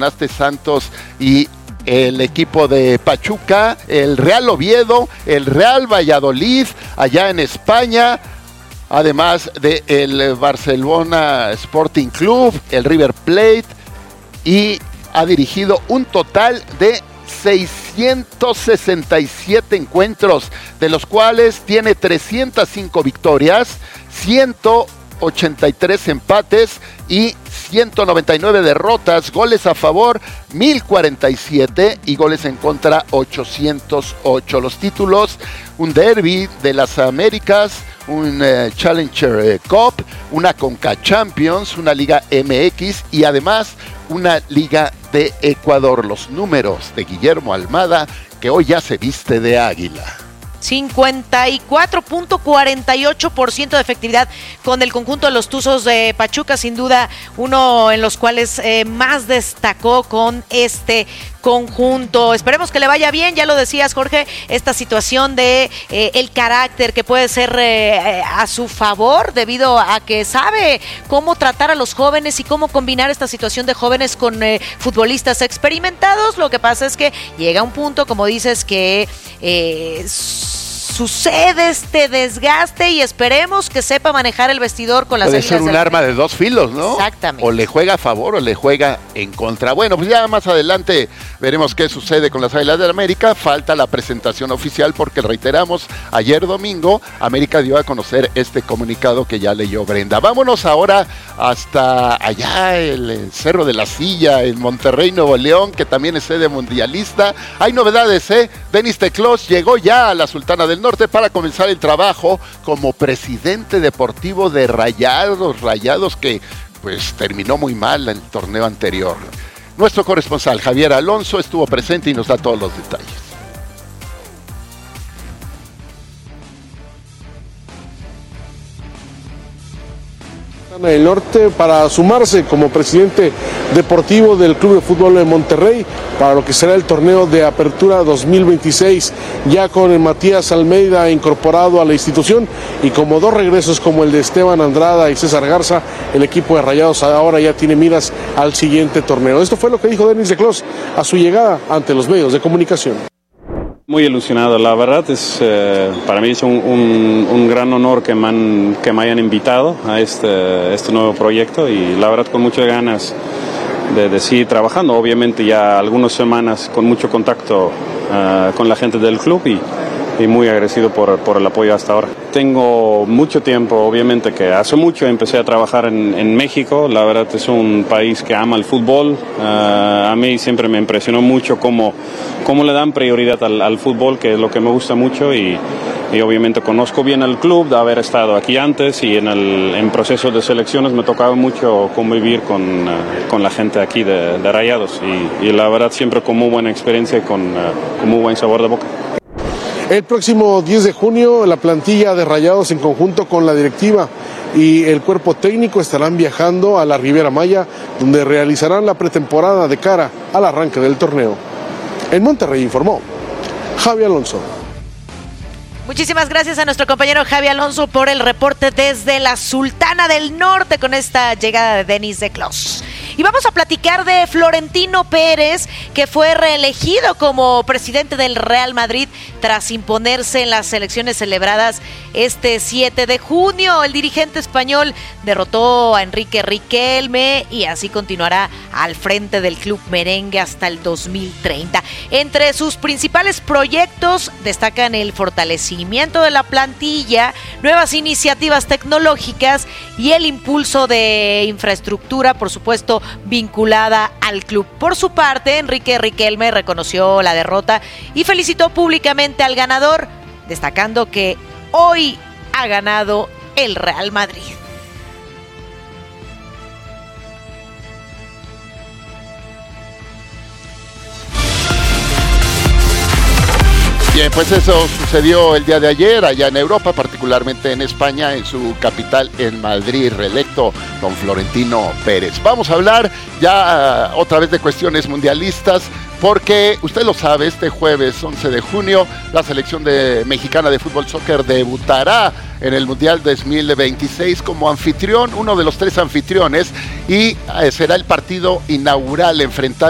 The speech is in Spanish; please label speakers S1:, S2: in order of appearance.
S1: mencionaste, Santos y el equipo de Pachuca, el Real Oviedo, el Real Valladolid, allá en España, además del Barcelona Sporting Club, el River Plate, y ha dirigido un total de 667 encuentros, de los cuales tiene 305 victorias, 183 empates y 199 derrotas, goles a favor 1047 y goles en contra 808. Los títulos: un derby de las Américas, un Challenger Cup, una Conca Champions, una Liga MX y además una Liga de Ecuador. Los números de Guillermo Almada, que hoy ya se viste de águila.
S2: 54.48% de efectividad con el conjunto de los Tuzos de Pachuca, sin duda uno en los cuales más destacó con este conjunto. Esperemos que le vaya bien, ya lo decías, Jorge, esta situación de el carácter que puede ser a su favor, debido a que sabe cómo tratar a los jóvenes y cómo combinar esta situación de jóvenes con futbolistas experimentados. Lo que pasa es que llega un punto, como dices, que sucede este desgaste y esperemos que sepa manejar el vestidor con las
S1: Puede
S2: Águilas.
S1: ser un arma de dos filos, ¿no?
S2: Exactamente.
S1: O le juega a favor o le juega en contra. Bueno, pues ya más adelante veremos qué sucede con las Águilas del América. Falta la presentación oficial porque, reiteramos, ayer domingo América dio a conocer este comunicado que ya leyó Brenda. Vámonos ahora hasta allá, el Cerro de la Silla, en Monterrey, Nuevo León, que también es sede mundialista. Hay novedades, Denis Teclós llegó ya a la Sultana del Norte para comenzar el trabajo como presidente deportivo de Rayados, que pues terminó muy mal en el torneo anterior. Nuestro corresponsal Javier Alonso estuvo presente y nos da todos los detalles.
S3: Del Norte para sumarse como presidente deportivo del Club de Fútbol de Monterrey para lo que será el torneo de apertura 2026, ya con el Matías Almeida incorporado a la institución y como dos regresos como el de Esteban Andrada y César Garza, el equipo de Rayados ahora ya tiene miras al siguiente torneo. Esto fue lo que dijo Denis Teclós a su llegada ante los medios de comunicación.
S4: Muy ilusionado, la verdad para mí es un gran honor que me hayan invitado a este nuevo proyecto y la verdad con muchas ganas de seguir trabajando, obviamente ya algunas semanas con mucho contacto con la gente del club y muy agradecido por el apoyo hasta ahora. Tengo mucho tiempo, obviamente que hace mucho empecé a trabajar en México, la verdad es un país que ama el fútbol, a mí siempre me impresionó mucho cómo le dan prioridad al fútbol, que es lo que me gusta mucho y obviamente conozco bien el club de haber estado aquí antes y en procesos de selecciones me tocaba mucho convivir con la gente aquí de Rayados y la verdad siempre con muy buena experiencia y con muy buen sabor de boca.
S3: El próximo 10 de junio, la plantilla de Rayados en conjunto con la directiva y el cuerpo técnico estarán viajando a la Riviera Maya, donde realizarán la pretemporada de cara al arranque del torneo. En Monterrey informó Javi Alonso.
S2: Muchísimas gracias a nuestro compañero Javi Alonso por el reporte desde la Sultana del Norte con esta llegada de Denis Teclós. Y vamos a platicar de Florentino Pérez, que fue reelegido como presidente del Real Madrid tras imponerse en las elecciones celebradas este 7 de junio. El dirigente español derrotó a Enrique Riquelme y así continuará al frente del club merengue hasta el 2030. Entre sus principales proyectos destacan el fortalecimiento de la plantilla, nuevas iniciativas tecnológicas y el impulso de infraestructura, por supuesto, vinculada al club. Por su parte, Enrique Riquelme reconoció la derrota y felicitó públicamente al ganador, destacando que hoy ha ganado el Real Madrid.
S1: Bien, pues eso sucedió el día de ayer allá en Europa, particularmente en España, en su capital, en Madrid, reelecto don Florentino Pérez. Vamos a hablar ya otra vez de cuestiones mundialistas, porque usted lo sabe, este jueves 11 de junio la selección mexicana de fútbol soccer debutará en el Mundial 2026 como anfitrión, uno de los 3 anfitriones, y será el partido inaugural enfrentando